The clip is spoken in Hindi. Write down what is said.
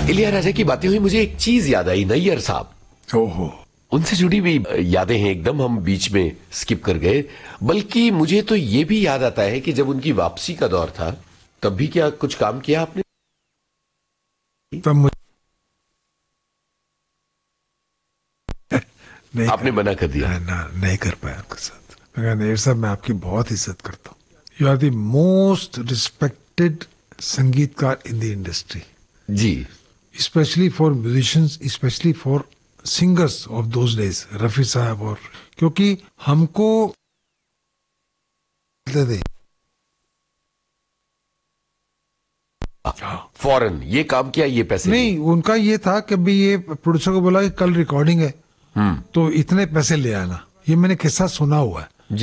इलियाराजा की बातें हुई, मुझे एक चीज याद आई, नैयर साहब। ओहो, उनसे जुड़ी हुई यादें हैं, एकदम हम बीच में स्किप कर गए। बल्कि मुझे तो ये भी याद आता है कि जब उनकी वापसी का दौर था, तब भी क्या कुछ काम किया आपने? तब मुझे नहीं आपने मना कर दिया? ना, नहीं कर पाया आपके साथ। मैं कहा नैयर साहब, मैं आपकी बहुत इज्जत करता हूँ। You are the most respected संगीतकार in the industry ji. Specially for musicians, specially for singers of those days, Rafi साहब। और क्योंकि हमको फौरन ये काम किया, ये पैसे नहीं, उनका ये था कि भी ये प्रोड्यूसर को बोला कि कल रिकॉर्डिंग है तो इतने पैसे ले आना। ये मैंने किस्सा सुना हुआ है।